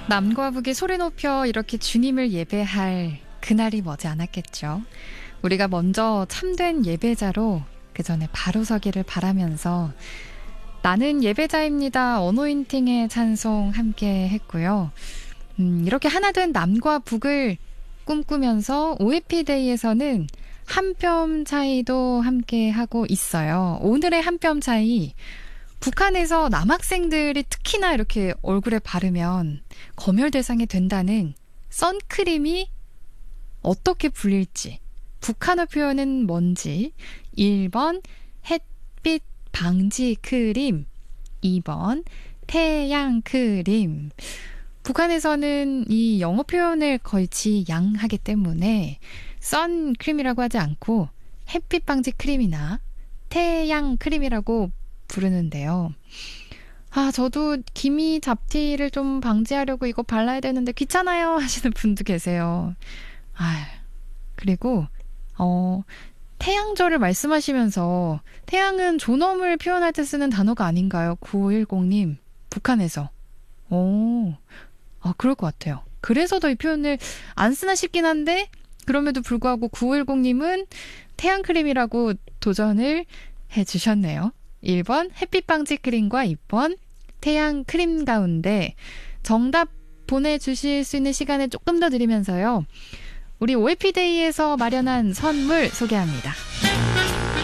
남과 북이 소리 높여 이렇게 주님을 예배할 그날이 머지 않았겠죠. 우리가 먼저 참된 예배자로 그 전에 바로 서기를 바라면서 나는 예배자입니다. 어노인팅의 찬송 함께 했고요. 이렇게 하나 된 남과 북을 꿈꾸면서 OFP데이에서는 한 뼘 차이도 함께 하고 있어요. 오늘의 한 뼘 차이, 북한에서 남학생들이 특히나 이렇게 얼굴에 바르면 검열 대상이 된다는 선크림이 어떻게 불릴지, 북한어 표현은 뭔지, 1번 햇빛 방지 크림, 2번 태양 크림. 북한에서는 이 영어 표현을 거의 지양하기 때문에 선크림이라고 하지 않고 햇빛 방지 크림이나 태양 크림이라고 부르는데요. 저도 기미 잡티를 좀 방지하려고 이거 발라야 되는데 귀찮아요 하시는 분도 계세요. 그리고 태양절을 말씀하시면서 태양은 존엄을 표현할 때 쓰는 단어가 아닌가요? 9510님, 북한에서. 그럴 것 같아요. 그래서 더 이 표현을 안 쓰나 싶긴 한데, 그럼에도 불구하고 9510님은 태양크림이라고 도전을 해주셨네요. 1번 햇빛 방지 크림과 2번 태양 크림 가운데 정답 보내주실 수 있는 시간을 조금 더 드리면서요. 우리 OFP데이에서 마련한 선물 소개합니다.